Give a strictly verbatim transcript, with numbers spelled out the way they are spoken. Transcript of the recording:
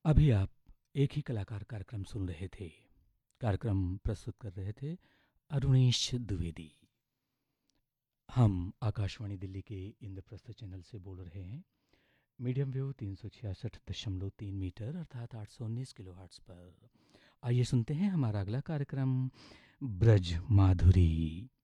अभी आप एक ही कलाकार कार्यक्रम सुन रहे थे। कार्यक्रम प्रस्तुत कर रहे थे अरुणेश द्विवेदी। हम आकाशवाणी दिल्ली के इंद्रप्रस्थ चैनल से बोल रहे हैं। मीडियम वेव तीन सौ छियासठ दशमलव तीन मीटर अर्थात आठ सौ उन्नीस किलो हर्ट्स पर। आइए सुनते हैं हमारा अगला कार्यक्रम ब्रज माधुरी।